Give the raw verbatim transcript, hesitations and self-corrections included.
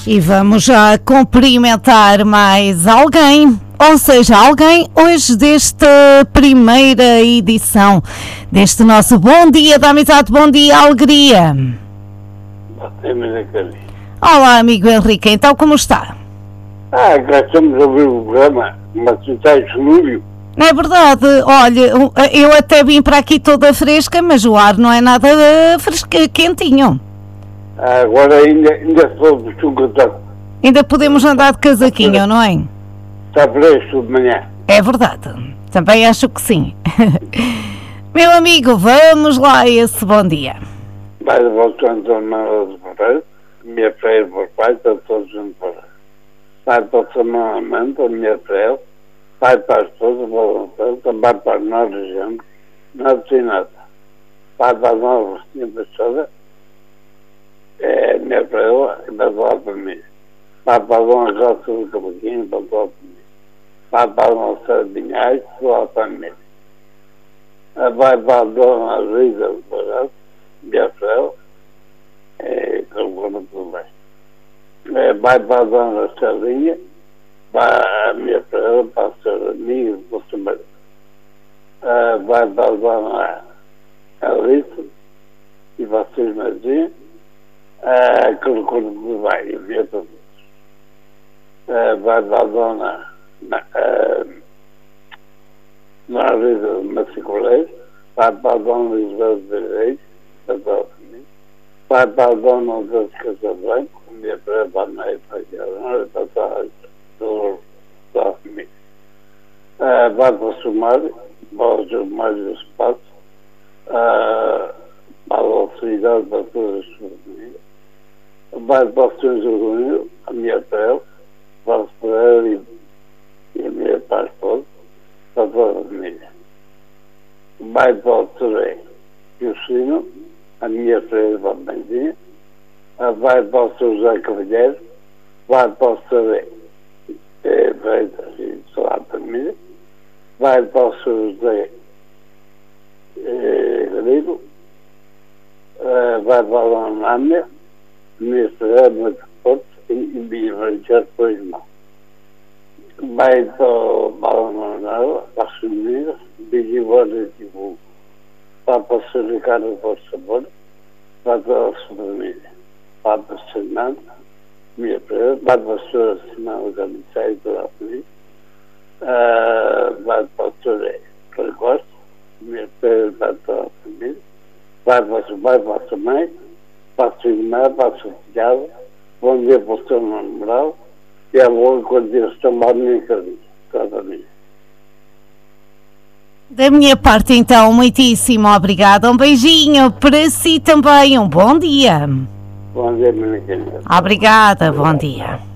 E vamos já cumprimentar mais alguém, ou seja, alguém hoje desta primeira edição deste nosso Bom Dia da Amizade, Bom Dia Alegria. Olá, amigo Henrique, então como está? Ah, já estamos a ouvir o programa, mas está em genúlio. Não é verdade, olha, eu até vim para aqui toda fresca, mas o ar não é nada fresco, quentinho. Ah, agora ainda, ainda estou de chucatão. Ainda podemos andar de casaquinho, não é? Está fresco de manhã. É verdade, também acho que sim. Meu amigo, vamos lá a esse bom dia. Vai de volta ao Manuel de Moreira, minha freira por pai, está todos juntos para vai para o Samamento, a minha freira, vai para as esposa, vai para nós, gente, não tem nada. Vai para nós, sempre toda, é minha freira, e vai lá para mim. Vai para uma roça do Cavaquinho, vai lá para mim. Vai para uma sardinhais, lá para mim. Vai para a dona Rita do Barato, minha freira, é, calculando tudo bem. É, vai para a dona Sardinha, vai a minha freira, para a senhora amiga do Bolsonaro. É, vai para a dona Alice, e vocês me dizem, é, calculando tudo bem, e via todos. É, vai para a dona é, na Rita do Macicoleiro, vai para a dona Isabel de Reis, da dona família, vai para a dona das Casablanco, minha freira, para a minha freira, para a da família. Vai para o Sumário, para o Sumário do Espaço, para a auxiliar para todas as famílias. Vai para o São Jorginho, a minha freira, para o Freire e, e a minha pai toda, para toda a família. Vai para o Torém e o Sino, a minha freira, para a Bandinha. Vai para o São José Cavalheiro, vai para o Torém, é, vai para a família. Vai para o São José é, Grilo, é, vai para a Dona Âmia, minha freira, muito forte, e me evangelho para o irmão. Vai para o Balão para a família, de Ivone de Bugo. Vai para o São Ricardo para o Sabor, vai para a sua família. Vai para o Senado, minha freira, vai para a sua Senado organizada toda a família. Vai para o Toré, para o Costa, minha freira, vai para a família. Vai para a sua mãe, para a sua irmã, para a sua filhada. Bom dia para o seu namorado. E a boa quando Deus tomar a minha cabeça. Toda minha. Da minha parte, então, muitíssimo obrigada. Um beijinho para si também. Um bom dia. Bom dia, minha querida. Obrigada, bom dia.